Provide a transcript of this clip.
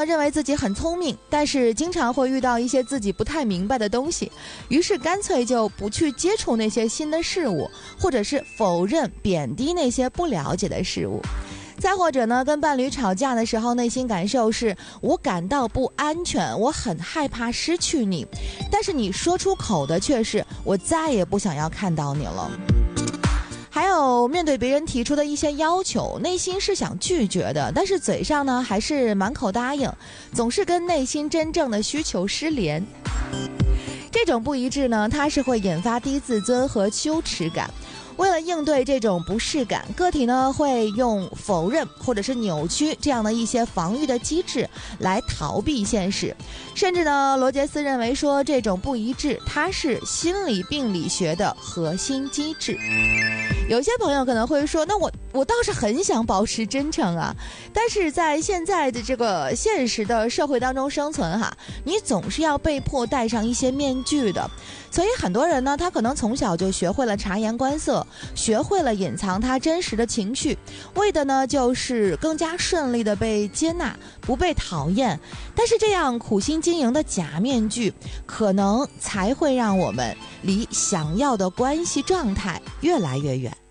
认为自己很聪明，但是经常会遇到一些自己不太明白的东西，于是干脆就不去接触那些新的事物，或者是否认、贬低那些不了解的事物。再或者呢，跟伴侣吵架的时候，内心感受是我感到不安全，我很害怕失去你，但是你说出口的却是我再也不想要看到你了。还有面对别人提出的一些要求，内心是想拒绝的，但是嘴上呢还是满口答应，总是跟内心真正的需求失联。这种不一致呢，它是会引发低自尊和羞耻感。为了应对这种不适感，个体呢会用否认或者是扭曲这样的一些防御的机制来逃避现实，甚至呢，罗杰斯认为说这种不一致，它是心理病理学的核心机制。有些朋友可能会说，那我倒是很想保持真诚啊，但是在现在的这个现实的社会当中生存哈，你总是要被迫戴上一些面具的。所以很多人呢，他可能从小就学会了察言观色，学会了隐藏他真实的情绪，为的呢就是更加顺利的被接纳，不被讨厌。但是这样苦心经营的假面具，可能才会让我们离想要的关系状态越来越远。